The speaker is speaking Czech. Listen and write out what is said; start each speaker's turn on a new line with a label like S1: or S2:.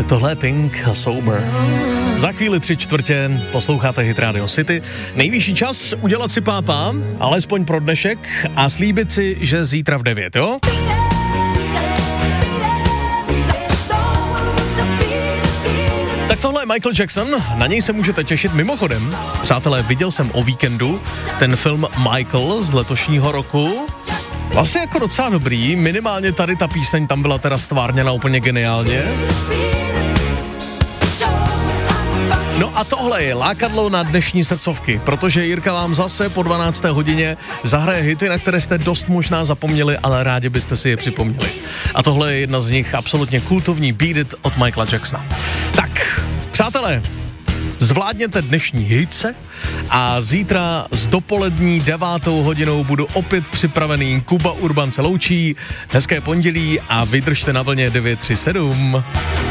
S1: Tohle je Pink a Sober. Za chvíli 3/4 posloucháte Hit Radio City. Nejvyšší čas udělat si pápa, alespoň pro dnešek, a slíbit si, že zítra v 9, jo? Tak tohle je Michael Jackson, na něj se můžete těšit. Mimochodem, přátelé, viděl jsem o víkendu ten film Michael z letošního roku. Vlastně jako docela dobrý, minimálně tady ta píseň tam byla teda stvárněna úplně geniálně. No a tohle je lákadlo na dnešní srdcovky, protože Jirka vám zase po 12. hodině zahraje hity, na které jste dost možná zapomněli, ale rádi byste si je připomněli. A tohle je jedna z nich, absolutně kultovní Beat It od Michaela Jacksona. Tak, přátelé, zvládněte dnešní hitce a zítra s dopolední 9. hodinou budu opět připravený. Kuba Urban se loučí, hezké pondělí a vydržte na vlně 937.